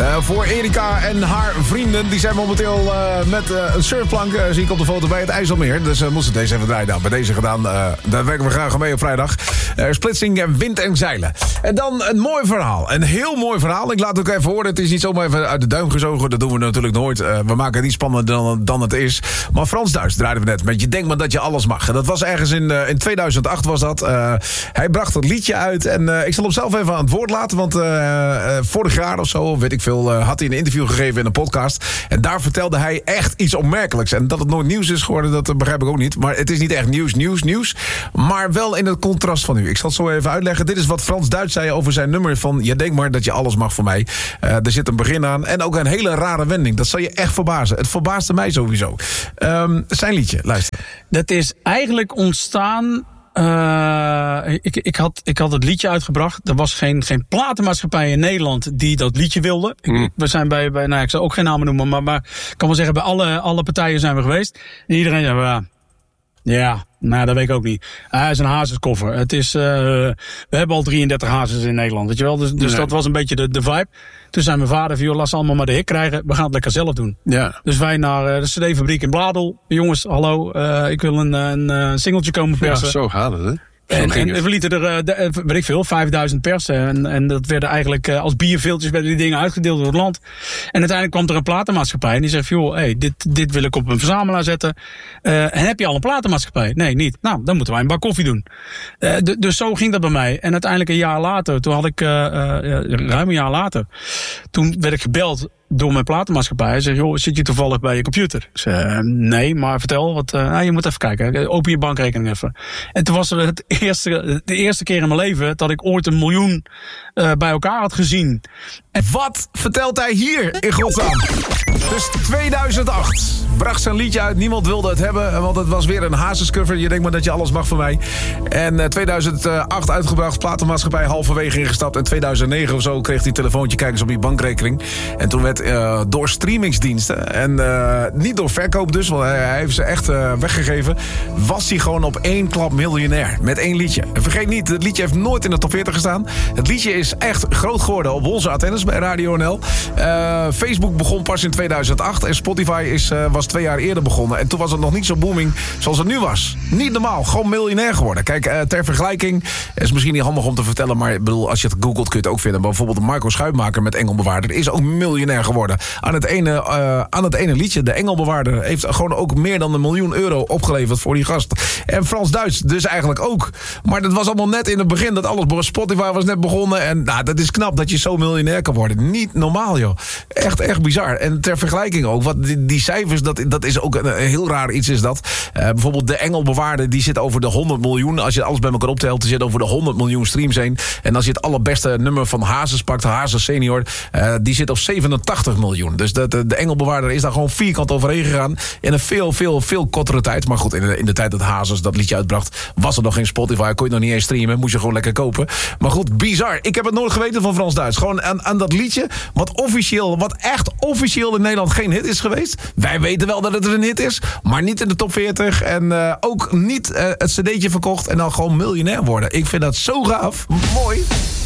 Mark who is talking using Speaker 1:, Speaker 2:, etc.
Speaker 1: Voor Erika en haar vrienden. Die zijn momenteel met een surfplank, zie ik op de foto, bij het IJsselmeer. Dus moesten deze even draaien. Nou, bij deze gedaan. Daar werken we graag mee op vrijdag. Splitsing, wind en zeilen. En dan een mooi verhaal. Een heel mooi verhaal. Ik laat het ook even horen. Het is niet zomaar even uit de duim gezogen. Dat doen we natuurlijk nooit. We maken het niet spannender dan het is. Maar Frans Duits draaiden we net met Je denkt maar dat je alles mag. En dat was ergens in 2008 was dat. Hij bracht het liedje uit. En ik zal hem zelf even aan het woord laten. Want vorig jaar of zo, weet ik veel, had hij een interview gegeven in een podcast. En daar vertelde hij echt iets opmerkelijks. En dat het nooit nieuws is geworden, dat begrijp ik ook niet. Maar het is niet echt nieuws. Maar wel in het contrast van u. Ik zal het zo even uitleggen. Dit is wat Frans Duits zei over zijn nummer van Je denkt maar dat je alles mag voor mij. Er zit een begin aan. En ook een hele rare wending. Dat zal je echt verbazen. Het verbaasde mij sowieso. Zijn liedje, luister.
Speaker 2: Dat is eigenlijk ontstaan. Ik had het liedje uitgebracht. Er was geen platenmaatschappij in Nederland die dat liedje wilde. We zijn bij ik zal ook geen namen noemen, maar ik kan wel zeggen, bij alle partijen zijn we geweest. En iedereen zei, ja, nou, dat weet ik ook niet. Het is een hazeskoffer. Het is, we hebben al 33 hazes in Nederland, weet je wel. Dus dat was een beetje de vibe. Toen zei mijn vader van, laat ze allemaal maar de hik krijgen. We gaan het lekker zelf doen. Ja. Dus wij naar de CD-fabriek in Bladel. Jongens, hallo, ik wil een singeltje komen persen.
Speaker 3: Ja, zo gaat het, hè?
Speaker 2: En we lieten er, weet ik veel, 5000 persen. En dat werden eigenlijk als bierveeltjes werden die dingen uitgedeeld door het land. En uiteindelijk kwam er een platenmaatschappij. En die zegt, dit wil ik op een verzamelaar zetten. En heb je al een platenmaatschappij? Nee, niet. Nou, dan moeten wij een bak koffie doen. Dus zo ging dat bij mij. En uiteindelijk een jaar later, toen had ik, ruim een jaar later, toen werd ik gebeld door mijn platenmaatschappij. Hij zegt, zit je toevallig bij je computer? Ik zei, nee, maar vertel. Je moet even kijken. Open je bankrekening even. En toen was er de eerste keer in mijn leven dat ik ooit 1 miljoen bij elkaar had gezien.
Speaker 1: En wat vertelt hij hier in godsnaam? Dus 2008 bracht zijn liedje uit. Niemand wilde het hebben, want het was weer een hazescover. Je denkt maar dat je alles mag van mij. En 2008 uitgebracht, platenmaatschappij halverwege ingestapt. En 2009 of zo kreeg hij een telefoontje, kijk eens op je bankrekening. En toen werd door streamingsdiensten, en niet door verkoop dus, want hij heeft ze echt weggegeven, was hij gewoon op 1 klap miljonair. Met 1 liedje. En vergeet niet, het liedje heeft nooit in de top 40 gestaan. Het liedje is echt groot geworden op onze antennes bij Radio NL. Facebook begon pas in 2008 en Spotify was 2 jaar eerder begonnen. En toen was het nog niet zo booming zoals het nu was. Niet normaal, gewoon miljonair geworden. Kijk, ter vergelijking, is misschien niet handig om te vertellen, maar ik bedoel, als je het googelt kun je het ook vinden. Bijvoorbeeld Marco Schuitmaker met Engelbewaarder is ook miljonair geworden. Aan het ene liedje, de Engelbewaarder, heeft gewoon ook meer dan €1 miljoen opgeleverd voor die gast. En Frans Duits dus eigenlijk ook. Maar dat was allemaal net in het begin, dat alles, Spotify was net begonnen. En dat is knap dat je zo miljonair kan worden. Niet normaal, joh. Echt bizar. En ter vergelijking ook, wat die cijfers, dat is ook een heel raar iets is dat. Bijvoorbeeld de Engelbewaarder, die zit over de 100 miljoen. Als je alles bij elkaar optelt, die zit over de 100 miljoen streams heen. En als je het allerbeste nummer van Hazes pakt, Hazes senior, die zit op 87 miljoen. Dus de Engelbewaarder is daar gewoon vierkant overheen gegaan. In een veel kortere tijd. Maar goed, in de tijd dat Hazes dat liedje uitbracht, was er nog geen Spotify. Kon je nog niet eens streamen. Moest je gewoon lekker kopen. Maar goed, bizar. Ik heb het nooit geweten van Frans Duits. Gewoon aan dat liedje, wat echt officieel in Nederland geen hit is geweest. Wij weten wel dat het een hit is, maar niet in de top 40. En ook niet het cd'tje verkocht en dan gewoon miljonair worden. Ik vind dat zo gaaf. Mooi.